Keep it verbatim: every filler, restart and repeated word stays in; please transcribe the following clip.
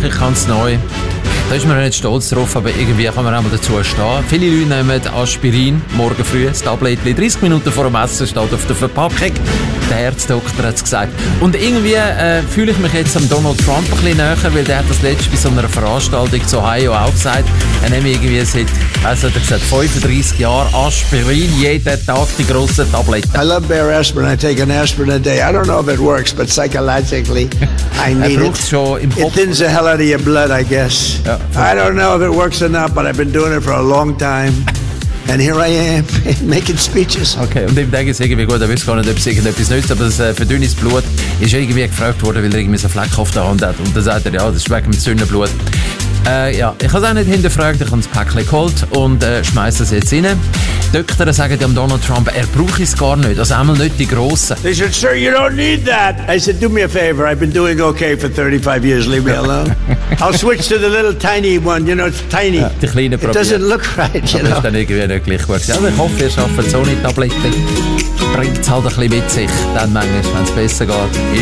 wirklich ganz neu. Da ist man nicht stolz drauf, aber irgendwie kann man auch mal dazu stehen. Viele Leute nehmen Aspirin morgen früh, das Tablettchen, dreißig Minuten vor dem Essen steht auf der Verpackung. Der Herzdoktor hat es gesagt. Und irgendwie äh, fühle ich mich jetzt am Donald Trump ein bisschen näher, weil der hat das letzte bei so einer Veranstaltung zu Ohio auch gesagt. Er nehme irgendwie seit, also hat er gesagt, fünfunddreissig Jahren Aspirin, jeden Tag die grossen Tabletten. I love Bayer aspirin. I take an aspirin a day. I don't know if it works, but psychologically, I need er it. Schon im It Kopf. thins the hell out of your blood, I guess. Ja. I don't know if it works or not, but I've been doing it for a long time. And here I am, making speeches. Okay, und ihm denke ich irgendwie gut, er weiß gar nicht, ob es irgendetwas nützt, aber das äh, verdünnes Blut ist irgendwie gefragt worden, weil er irgendwie so einen Fleck auf der Hand hat. Und dann sagt er, ja, das ist wegen dem dünnen Blut. Äh, ja, ich habe es auch nicht hinterfragt, ich habe das Päckchen geholt und äh, schmeiße es jetzt rein. Die Doktoren sagen dem Donald Trump, er braucht es gar nicht, also einmal nicht die grossen. They said, sir, you don't need that. I said, do me a favor. I've been doing okay for thirty-five years. Leave me alone. I'll switch to the little tiny one. You know, it's tiny. Ja, die kleinen It probieren. doesn't look right, you Aber know. ist dann irgendwie nicht gleich gut gewesen. Also ich hoffe, ihr schafft so eine Tablette. Bringt es halt ein bisschen mit sich, dann manchmal, wenn es besser geht.